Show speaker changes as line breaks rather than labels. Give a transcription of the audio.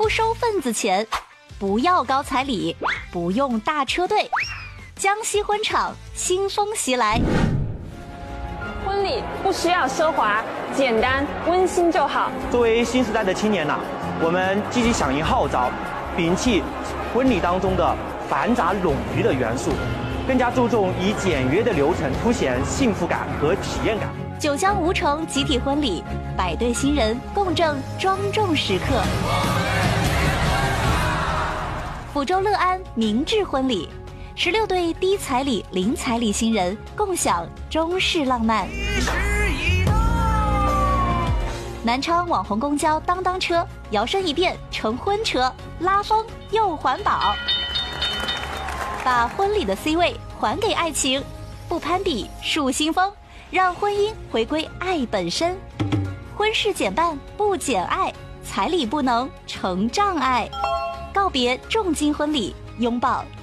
不收份子钱，不要高彩礼，不用大车队。江西婚场新风袭来。
婚礼不需要奢华，简单温馨就好。
作为新时代的青年我们积极响应号召，摒弃婚礼当中的繁杂冗余的元素，更加注重以简约的流程凸显幸福感和体验感。
九江吴城集体婚礼，100对新人共振庄重时刻。抚州乐安明志婚礼，16对低彩礼零彩礼新人共享中式浪漫。南昌网红公交当当车摇身一变成婚车，拉风又环保，把婚礼的 C 位还给爱情，不攀比树新风，让婚姻回归爱本身。婚事减半不减爱，彩礼不能成障碍。告别重金婚礼，拥抱